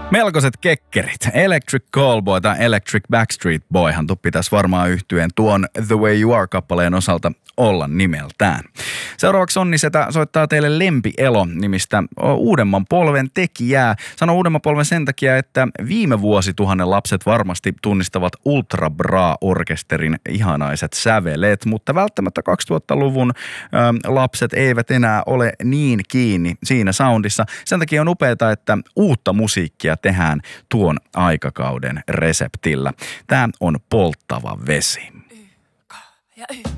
Melkoiset kekkerit. Electric Callboy tai Electric Backstreet Boyhan pitäisi varmaan yhtyeen tuon The Way You Are-kappaleen osalta olla nimeltään. Seuraavaksi Onni Setä soittaa teille Lempi Elo nimistä uudemman polven tekijää. Sano uudemman polven sen takia, että viime vuosituhannen lapset varmasti tunnistavat Ultra Bra-orkesterin ihanaiset sävelet, mutta välttämättä 2000-luvun lapset eivät enää ole niin kiinni siinä soundissa. Sen takia on upeaa, että uutta musiikkia tehdään tuon aikakauden reseptillä. Tämä on Polttava vesi.